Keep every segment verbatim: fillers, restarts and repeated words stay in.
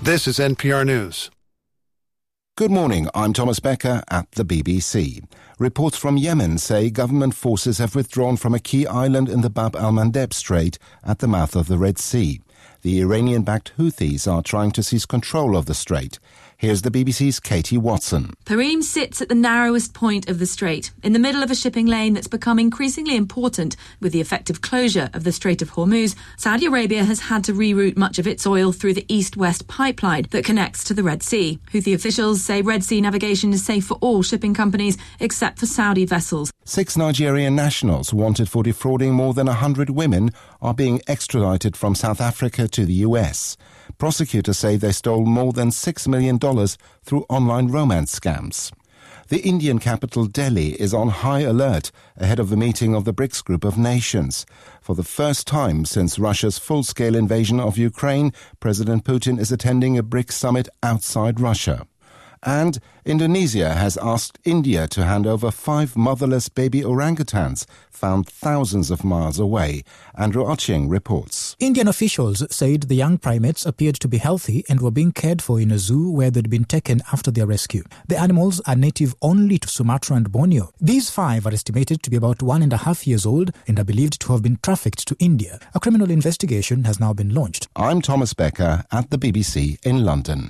This is N P R News. Good morning, I'm Thomas Becker at the B B C. Reports from Yemen say government forces have withdrawn from a key island in the Bab al-Mandeb Strait at the mouth of the Red Sea. The Iranian-backed Houthis are trying to seize control of the strait. Here's the B B C's Katie Watson. Tarim sits at the narrowest point of the strait, in the middle of a shipping lane that's become increasingly important with the effective closure of the Strait of Hormuz. Saudi Arabia has had to reroute much of its oil through the east-west pipeline that connects to the Red Sea. Houthi officials say Red Sea navigation is safe for all shipping companies except for Saudi vessels. Six Nigerian nationals wanted for defrauding more than one hundred women are being extradited from South Africa to the U S. Prosecutors say they stole more than six million dollars through online romance scams. The Indian capital Delhi is on high alert ahead of the meeting of the BRICS group of nations. For the first time since Russia's full-scale invasion of Ukraine, President Putin is attending a BRICS summit outside Russia. And Indonesia has asked India to hand over five motherless baby orangutans found thousands of miles away. Andrew Oching reports. Indian officials said the young primates appeared to be healthy and were being cared for in a zoo where they'd been taken after their rescue. The animals are native only to Sumatra and Borneo. These five are estimated to be about one and a half years old and are believed to have been trafficked to India. A criminal investigation has now been launched. I'm Thomas Becker at the B B C in London.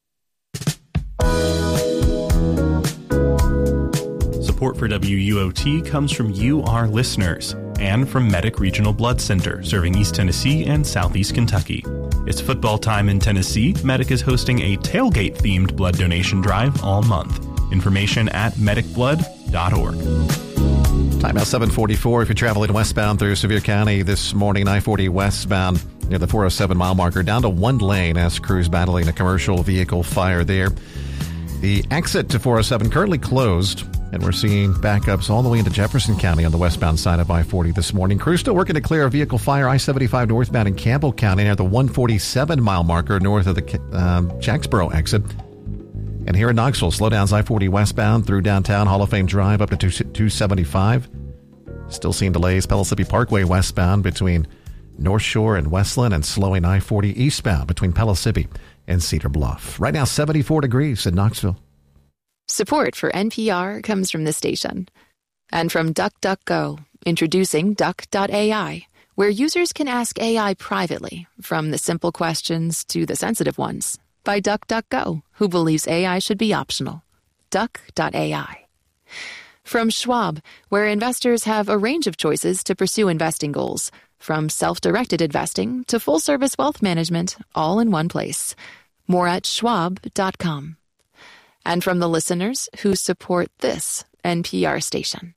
Support for W U O T comes from you, our listeners, and from Medic Regional Blood Center, serving East Tennessee and Southeast Kentucky. It's football time in Tennessee. Medic is hosting a tailgate-themed blood donation drive all month. Information at medic blood dot org. Time now seven forty-four. If you're traveling westbound through Sevier County this morning, I forty westbound near the four oh seven mile marker, down to one lane as crews battling a commercial vehicle fire there. The exit to four oh seven currently closed, and we're seeing backups all the way into Jefferson County on the westbound side of I forty this morning. Crews still working to clear a vehicle fire I seventy-five northbound in Campbell County near the one forty-seven mile marker north of the uh, Jacksboro exit. And here in Knoxville, slowdowns I forty westbound through downtown Hall of Fame Drive up to two seventy-five. Still seeing delays Pellissippi Parkway westbound between North Shore and Westland, and slowing I forty eastbound between Pellissippi and Cedar Bluff. Right now, seventy-four degrees in Knoxville. Support for N P R comes from this station. And from DuckDuckGo, introducing Duck dot A I, where users can ask A I privately, from the simple questions to the sensitive ones, by DuckDuckGo, who believes A I should be optional. Duck dot A I. From Schwab, where investors have a range of choices to pursue investing goals, from self-directed investing to full-service wealth management, all in one place. More at schwab dot com. And from the listeners who support this N P R station.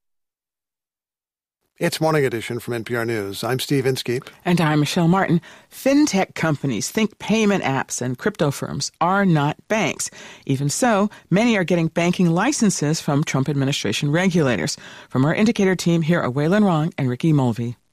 It's Morning Edition from N P R News. I'm Steve Inskeep. And I'm Michelle Martin. Fintech companies think payment apps and crypto firms are not banks. Even so, many are getting banking licenses from Trump administration regulators. From our Indicator team, here are Waylon Rong and Ricky Mulvey.